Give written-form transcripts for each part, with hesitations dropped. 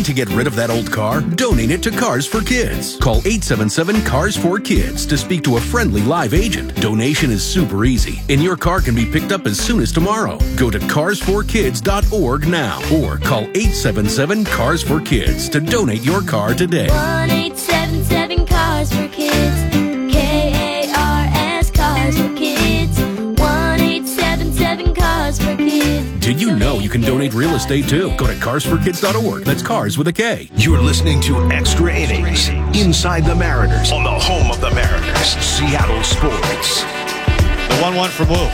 to get rid of that old car? Donate it to Cars for Kids. Call 877-CARS4KIDS to speak to a friendly live agent. Donation is super easy, and your car can be picked up as soon as tomorrow. Go to carsforkids.org now or call 877-CARS4KIDS to donate your car today. 1-877-CARS4KIDS. KARS Cars for Kids. 1-877-CARS4KIDS. Did you know you can donate real estate too? Go to carsforkids.org. That's cars with a K. You're listening to Extra Innings Inside the Mariners on the home of the Mariners, Seattle Sports. The 1-1 from Wu.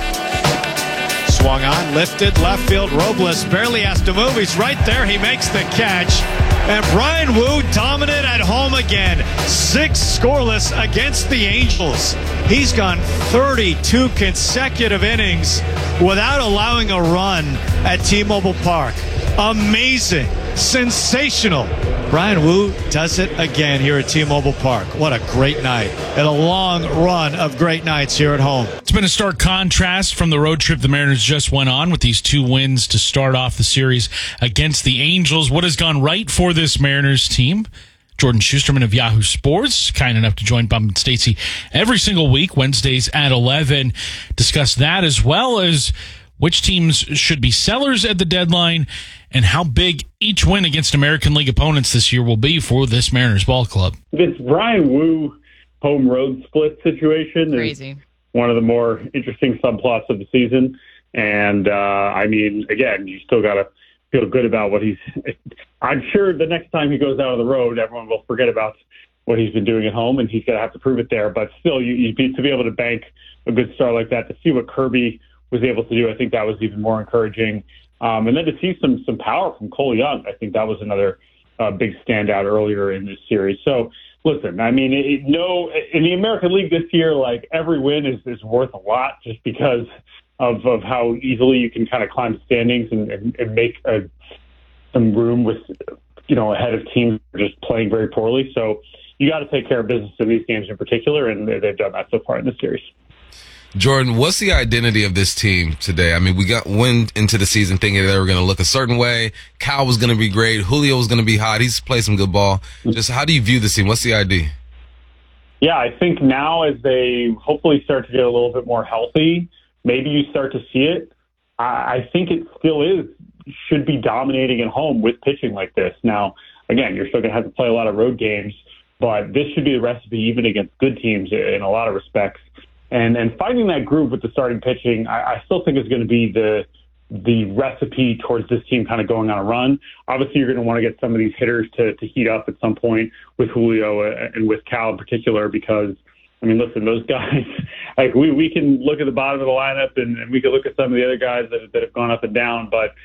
Swung on, lifted, left field. Robles barely has to move. He's right there. He makes the catch. And Bryan Woo dominant at home again. 6 scoreless against the Angels. He's gone 32 consecutive innings without allowing a run at T-Mobile Park. Amazing. Sensational. Bryan Woo does it again here at T-Mobile Park. What a great night and a long run of great nights here at home. It's been a stark contrast from the road trip the Mariners just went on with these 2 wins to start off the series against the Angels. What has gone right for this Mariners team? Jordan Schusterman of Yahoo Sports, kind enough to join Bump and Stacey every single week, Wednesdays at 11. Discuss that as well as which teams should be sellers at the deadline and how big each win against American League opponents this year will be for this Mariners ball club. This Bryan Woo home road split situation Crazy. Is one of the more interesting subplots of the season. And, I mean, again, you still got to feel good about what he's – I'm sure the next time he goes out on the road, everyone will forget about what he's been doing at home, and he's going to have to prove it there. But still, to be able to bank a good start like that, to see what Kirby was able to do, I think that was even more encouraging. And then to see some power from Cole Young, I think that was another big standout earlier in this series. So, listen, I mean, in the American League this year, like every win is worth a lot just because of how easily you can kind of climb the standings and make some room with, ahead of teams just playing very poorly. So you got to take care of business in these games in particular, and they've done that so far in this series. Jordan, what's the identity of this team today? I mean, we went into the season thinking they were going to look a certain way. Cal was going to be great. Julio was going to be hot. He's played some good ball. Just how do you view this team? What's the ID? Yeah, I think now as they hopefully start to get a little bit more healthy, maybe you start to see it. I think it still should be dominating at home with pitching like this. Now, again, you're still going to have to play a lot of road games, but this should be the recipe even against good teams in a lot of respects. And finding that groove with the starting pitching, I still think is going to be the recipe towards this team kind of going on a run. Obviously, you're going to want to get some of these hitters to heat up at some point with Julio and with Cal in particular, because, I mean, listen, those guys, like we can look at the bottom of the lineup and we can look at some of the other guys that have gone up and down, but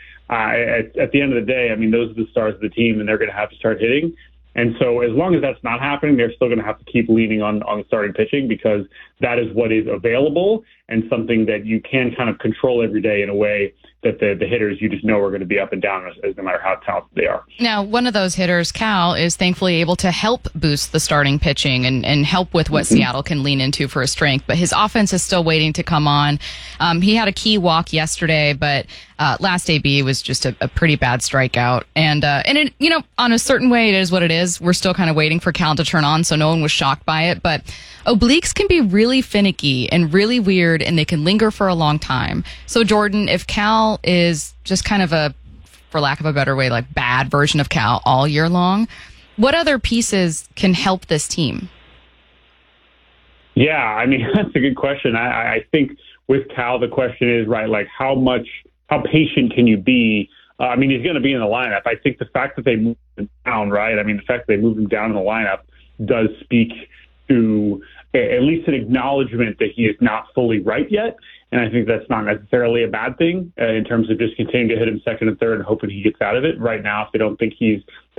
at the end of the day, I mean, those are the stars of the team, and they're going to have to start hitting. And so as long as that's not happening, they're still going to have to keep leaning on the starting pitching, because that is what is available and something that you can kind of control every day in a way that the hitters you just know are going to be up and down as no matter how talented they are. Now, one of those hitters, Cal, is thankfully able to help boost the starting pitching and help with what Seattle can lean into for his strength. But his offense is still waiting to come on. He had a key walk yesterday, but last AB was just a pretty bad strikeout. And it, on a certain way, it is what it is. We're still kind of waiting for Cal to turn on, so no one was shocked by it. But obliques can be really finicky and really weird, and they can linger for a long time. So, Jordan, if Cal is just kind of for lack of a better way, like bad version of Cal all year long, what other pieces can help this team? Yeah, I mean, that's a good question. I think with Cal, the question is, right, like how patient can you be? I mean, he's going to be in the lineup. I think the fact that they moved him down, right? I mean, the fact that they moved him down in the lineup does speak to at least an acknowledgement that he is not fully right yet. And I think that's not necessarily a bad thing in terms of just continuing to hit him second and third and hoping he gets out of it. Right now, if they don't think he's